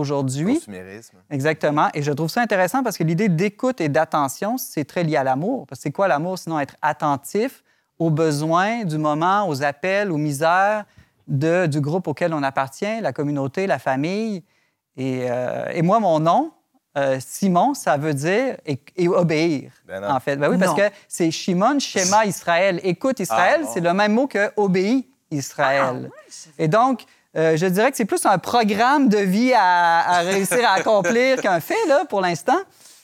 d'aujourd'hui. Consumérisme. Exactement. Et je trouve ça intéressant parce que l'idée d'écoute et d'attention, c'est très lié à l'amour. Parce que c'est quoi l'amour, sinon être attentif aux besoins du moment, aux appels, aux misères du groupe auquel on appartient, la communauté, la famille. Et moi, mon nom, Simon, ça veut dire et obéir, en fait. Ben oui, parce que c'est Shimon, Shema, Israël. Écoute Israël, c'est le même mot que obéis Israël. Et donc, je dirais que c'est plus un programme de vie à réussir à accomplir qu'un fait, là, pour l'instant.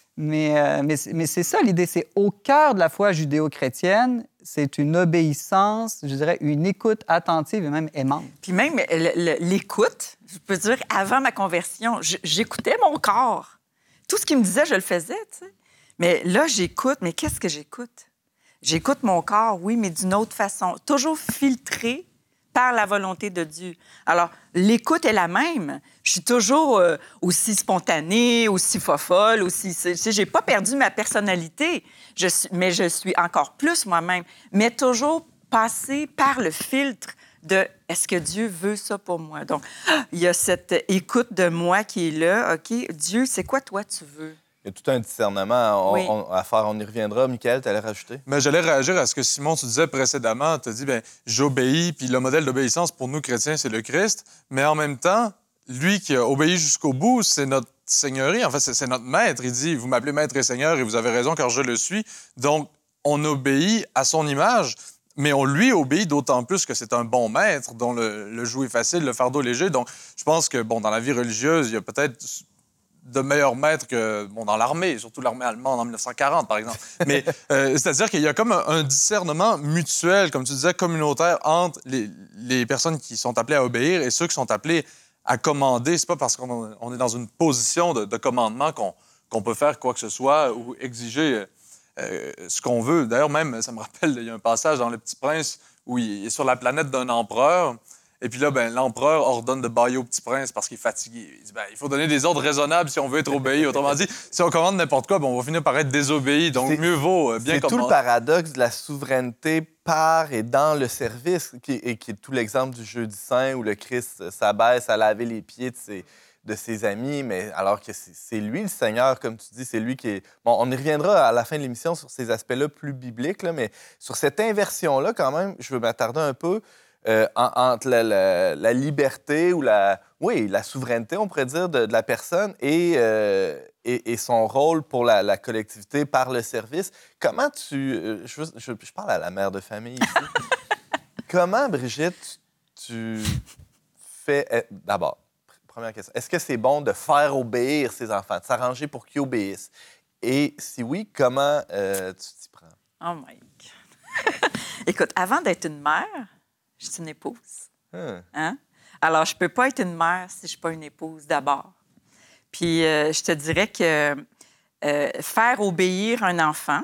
Mais c'est ça l'idée, c'est au cœur de la foi judéo-chrétienne, c'est une obéissance, je dirais, une écoute attentive et même aimante. Puis même l'écoute, je peux dire, avant ma conversion, j'écoutais mon corps. Tout ce qu'il me disait, je le faisais, tu sais. Mais là, j'écoute, mais qu'est-ce que j'écoute? J'écoute mon corps, oui, mais d'une autre façon, toujours filtré par la volonté de Dieu. Alors, l'écoute est la même. Je suis toujours aussi spontanée, aussi fofolle, aussi... Tu sais, j'ai pas perdu ma personnalité, mais je suis encore plus moi-même. Mais toujours passée par le filtre de « est-ce que Dieu veut ça pour moi? » Donc, il y a cette écoute de moi qui est là. OK, Dieu, c'est quoi toi tu veux? Il y a tout un discernement à faire. On y reviendra. Michael, tu allais rajouter? Mais j'allais réagir à ce que Simon, tu disais précédemment. Tu as dit, bien, j'obéis, puis le modèle d'obéissance pour nous chrétiens, c'est le Christ. Mais en même temps, lui qui a obéi jusqu'au bout, c'est notre seigneurie. En fait, c'est notre maître. Il dit, vous m'appelez maître et seigneur, et vous avez raison, car je le suis. Donc, on obéit à son image, mais on lui obéit d'autant plus que c'est un bon maître dont le joug est facile, le fardeau léger. Donc, je pense que, bon, dans la vie religieuse, il y a peut-être de meilleurs maîtres que dans l'armée, surtout l'armée allemande en 1940, par exemple. Mais c'est-à-dire qu'il y a comme un discernement mutuel, comme tu disais, communautaire entre les personnes qui sont appelées à obéir et ceux qui sont appelés à commander. C'est pas parce qu'on est dans une position de commandement qu'on peut faire quoi que ce soit ou exiger ce qu'on veut. D'ailleurs, même, ça me rappelle, il y a un passage dans Le Petit Prince où il est sur la planète d'un empereur. Et puis là, ben, l'empereur ordonne de bâiller au Petit Prince parce qu'il est fatigué. Il dit, ben, il faut donner des ordres raisonnables si on veut être obéi. Autrement dit, si on commande n'importe quoi, ben, on va finir par être désobéi. Donc, mieux vaut bien commander. C'est tout le paradoxe de la souveraineté par et dans le service, qui est tout l'exemple du jeudi saint où le Christ s'abaisse à laver les pieds de ses amis, mais alors que c'est lui le Seigneur, comme tu dis, c'est lui qui est... Bon, on y reviendra à la fin de l'émission sur ces aspects-là plus bibliques, là, mais sur cette inversion-là, quand même, je veux m'attarder un peu entre la liberté ou la souveraineté, on pourrait dire, de la personne et son rôle pour la collectivité par le service. Comment je parle à la mère de famille ici. Comment, Brigitte, tu fais... D'abord, première question, est-ce que c'est bon de faire obéir ses enfants, de s'arranger pour qu'ils obéissent? Et si oui, comment tu t'y prends? Oh my God! Écoute, avant d'être une mère, je suis une épouse. Hein? Alors, je ne peux pas être une mère si je ne suis pas une épouse d'abord. Puis, je te dirais que faire obéir un enfant,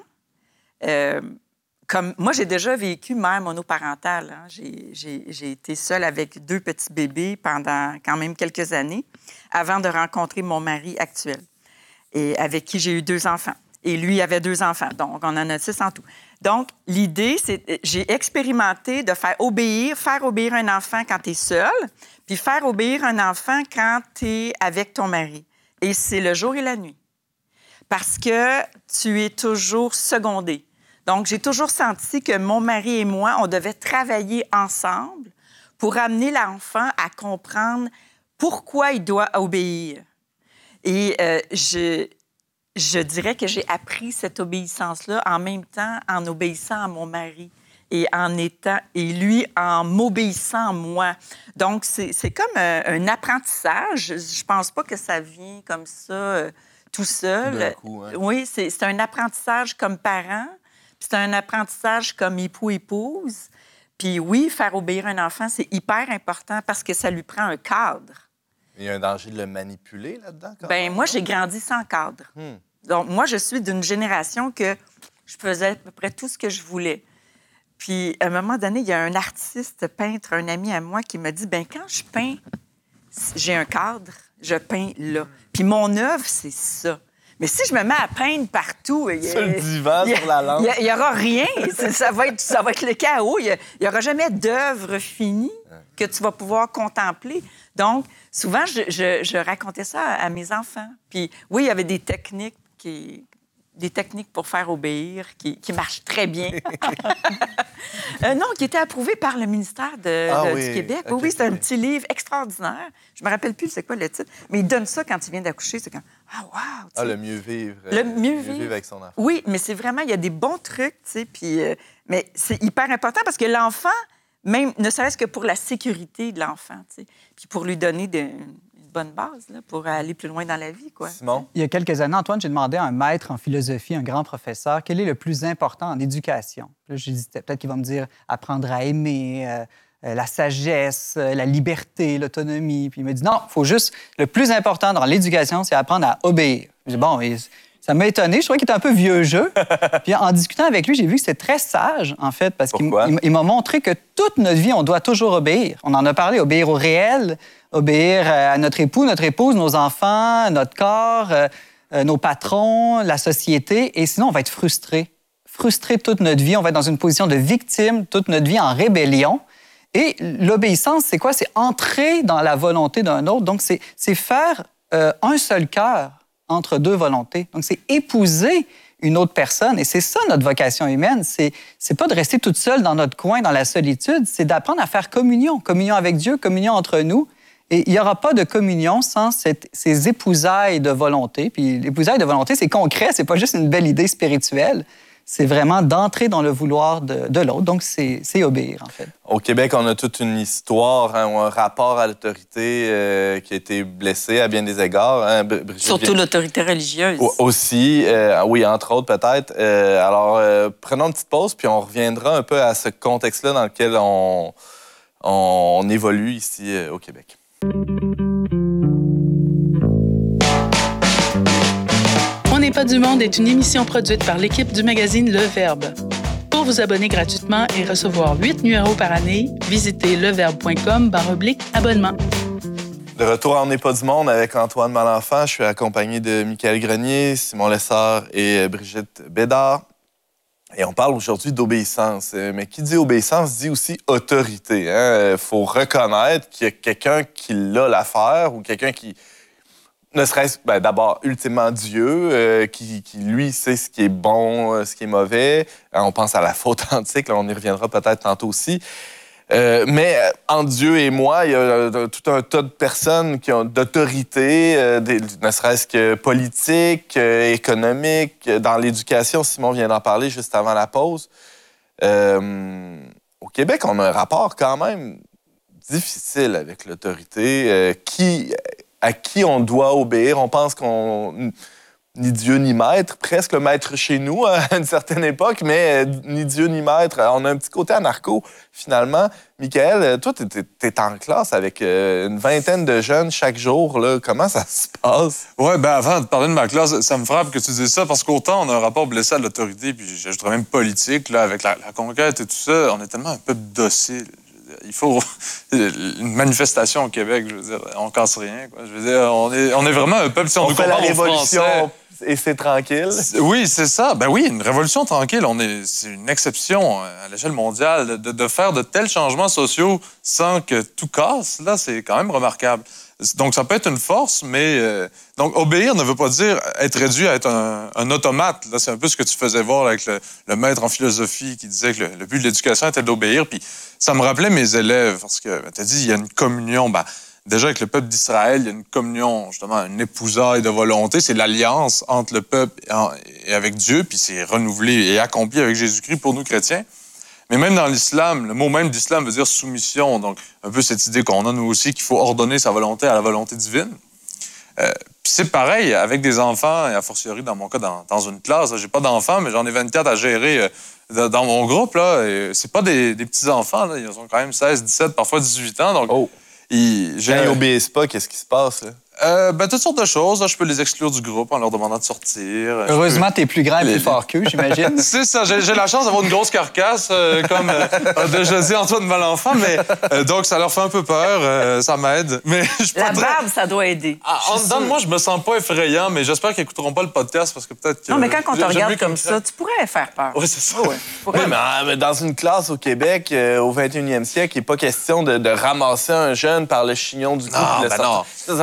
comme moi, j'ai déjà vécu mère monoparentale. Hein? J'ai été seule avec 2 petits bébés pendant quand même quelques années avant de rencontrer mon mari actuel, et avec qui j'ai eu 2 enfants. Et lui avait 2 enfants, donc on en a 6 en tout. Donc, l'idée, c'est j'ai expérimenté de faire obéir un enfant quand tu es seul, puis faire obéir un enfant quand tu es avec ton mari. Et c'est le jour et la nuit. Parce que tu es toujours secondé. Donc, j'ai toujours senti que mon mari et moi, on devait travailler ensemble pour amener l'enfant à comprendre pourquoi il doit obéir. Et je dirais que j'ai appris cette obéissance-là en même temps en obéissant à mon mari et lui en m'obéissant à moi. Donc, c'est comme un apprentissage. Je pense pas que ça vient comme ça tout seul. D'un coup, hein? Oui, c'est un apprentissage comme parent, puis c'est un apprentissage comme époux-épouse. Puis oui, faire obéir un enfant, c'est hyper important parce que ça lui prend un cadre. Il y a un danger de le manipuler là-dedans? Bien, moi, j'ai grandi sans cadre. Donc, moi, je suis d'une génération que je faisais à peu près tout ce que je voulais. Puis, à un moment donné, il y a un artiste peintre, un ami à moi, qui m'a dit, bien, quand je peins, j'ai un cadre, je peins là. Puis mon œuvre, c'est ça. Mais si je me mets à peindre partout... Sur le divan, sur la lampe. Il n'y aura rien. Ça va être le chaos. Il n'y aura jamais d'œuvre finie que tu vas pouvoir contempler. Donc, souvent, je racontais ça à mes enfants. Puis oui, il y avait des techniques pour faire obéir qui marchent très bien. Non, qui étaient approuvées par le ministère du Québec. Okay, oui, c'est un petit livre extraordinaire. Je me rappelle plus c'est quoi le titre, mais il donne ça quand il vient d'accoucher. C'est comme, wow! Le mieux vivre. Le mieux vivre avec son enfant. Oui, mais c'est vraiment, il y a des bons trucs, tu sais, puis... mais c'est hyper important parce que l'enfant, même, ne serait-ce que pour la sécurité de l'enfant, tu sais, puis pour lui donner une bonne base là, pour aller plus loin dans la vie, quoi. Simon? Il y a quelques années, Antoine, j'ai demandé à un maître en philosophie, un grand professeur, quel est le plus important en éducation. Là, j'hésitais. Peut-être qu'il va me dire apprendre à aimer, la sagesse, la liberté, l'autonomie. Puis il me dit non, il faut juste... Le plus important dans l'éducation, c'est apprendre à obéir. Je dis bon, ça m'a étonné. Je trouvais qu'il était un peu vieux jeu. Puis en discutant avec lui, j'ai vu que c'était très sage, en fait, parce qu'il m'a montré que toute notre vie, on doit toujours obéir. On en a parlé, obéir au réel, obéir à notre époux, notre épouse, nos enfants, notre corps, nos patrons, la société. Et sinon, on va être frustré. Frustré toute notre vie. On va être dans une position de victime toute notre vie, en rébellion. Et l'obéissance, c'est quoi? C'est entrer dans la volonté d'un autre. Donc, c'est faire un seul cœur entre deux volontés. Donc, c'est épouser une autre personne. Et c'est ça, notre vocation humaine. C'est pas de rester toute seule dans notre coin, dans la solitude. C'est d'apprendre à faire communion. Communion avec Dieu, communion entre nous. Et il n'y aura pas de communion sans ces épousailles de volonté. Puis l'épousaille de volonté, c'est concret. C'est pas juste une belle idée spirituelle. C'est vraiment d'entrer dans le vouloir de l'autre. Donc, c'est obéir, en fait. Au Québec, on a toute une histoire, un rapport à l'autorité qui a été blessé à bien des égards. Brigitte, surtout l'autorité religieuse. Aussi, oui, entre autres, peut-être. Alors, prenons une petite pause, puis on reviendra un peu à ce contexte-là dans lequel on évolue ici au Québec. On n'est pas du monde est une émission produite par l'équipe du magazine Le Verbe. Pour vous abonner gratuitement et recevoir 8 numéros par année, visitez leverbe.com/abonnement. De retour à On n'est pas du monde avec Antoine Malenfant. Je suis accompagné de Michael Grenier, Simon Lessard et Brigitte Bédard. Et on parle aujourd'hui d'obéissance. Mais qui dit obéissance dit aussi autorité. Il faut reconnaître qu'il y a quelqu'un qui l'a l'affaire ou quelqu'un qui... Ne serait-ce d'abord, ultimement, Dieu, qui, lui, sait ce qui est bon, ce qui est mauvais. On pense à la faute antique, là, on y reviendra peut-être tantôt aussi. Mais entre Dieu et moi, il y a tout un tas de personnes qui ont d'autorité, ne serait-ce que politique, économique, dans l'éducation. Simon vient d'en parler juste avant la pause. Au Québec, on a un rapport quand même difficile avec l'autorité. À qui on doit obéir. On pense qu'on... Ni Dieu ni maître, presque le maître chez nous à une certaine époque, mais ni Dieu ni maître. On a un petit côté anarcho, finalement. Michael, toi, t'es en classe avec une vingtaine de jeunes chaque jour. Là. Comment ça se passe? Oui, avant de parler de ma classe, ça me frappe que tu dises ça, parce qu'autant on a un rapport blessé à l'autorité, puis j'ajouterais même politique, là, avec la conquête et tout ça, on est tellement un peuple docile. Il faut une manifestation au Québec, je veux dire, on casse rien, quoi. Je veux dire, on est vraiment un peuple, si on nous fait la compare aux révolution Français. Et c'est tranquille. Oui, c'est ça. Ben oui, une révolution tranquille. C'est une exception à l'échelle mondiale. De faire de tels changements sociaux sans que tout casse, là, c'est quand même remarquable. Donc, ça peut être une force, mais... donc, obéir ne veut pas dire être réduit à être un automate. Là, c'est un peu ce que tu faisais voir avec le maître en philosophie qui disait que le but de l'éducation était d'obéir. Puis ça me rappelait mes élèves, parce que tu as dit, il y a une communion. Déjà, avec le peuple d'Israël, il y a une communion, justement, une épousaille de volonté. C'est l'alliance entre le peuple et avec Dieu, puis c'est renouvelé et accompli avec Jésus-Christ pour nous chrétiens. Mais même dans l'islam, le mot même d'islam veut dire soumission. Donc, un peu cette idée qu'on a, nous aussi, qu'il faut ordonner sa volonté à la volonté divine. Puis c'est pareil avec des enfants, et a fortiori, dans mon cas, dans une classe. J'ai pas d'enfants, mais j'en ai 24 à gérer dans mon groupe. Là, et c'est pas des petits-enfants. Là. Ils ont quand même 16, 17, parfois 18 ans. Donc, Quand ils n'obéissent pas, qu'est-ce qui se passe? Là? Toutes sortes de choses. Là, je peux les exclure du groupe en leur demandant de sortir. Heureusement, t'es plus grand et plus fort qu'eux, j'imagine. C'est ça. J'ai la chance d'avoir une grosse carcasse, comme a déjà dit Antoine Malenfant, mais donc ça leur fait un peu peur. Ça m'aide. Mais la barbe, ça doit aider. En dedans de moi, je me sens pas effrayant, mais j'espère qu'ils écouteront pas le podcast parce que peut-être que... Non, mais quand on te regarde comme ça, tu pourrais faire peur. Oui, c'est ça. Oui, mais dans une classe au Québec, au 21e siècle, il n'est pas question de ramasser un jeune par le chignon du cou. Non, ben non.